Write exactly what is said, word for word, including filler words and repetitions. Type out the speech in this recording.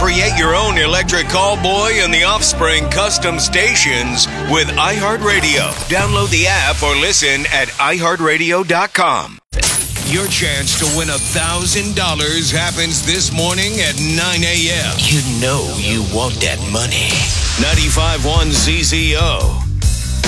Create your own electric callboy and the Offspring custom stations with iHeartRadio. Download the app or listen at i heart radio dot com. Your chance to win one thousand dollars happens this morning at nine a.m. You know you want that money. ninety-five point one Z Z O.